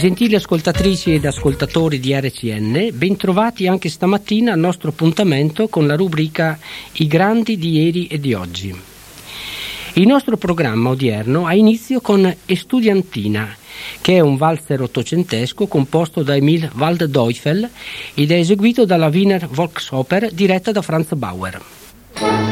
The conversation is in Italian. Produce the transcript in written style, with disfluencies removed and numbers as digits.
Gentili ascoltatrici ed ascoltatori di RCN, bentrovati anche stamattina al nostro appuntamento con la rubrica I grandi di ieri e di oggi. Il nostro programma odierno ha inizio con Estudiantina, che è un valzer ottocentesco composto da Emil Waldteufel ed è eseguito dalla Wiener Volksoper diretta da Franz Bauer.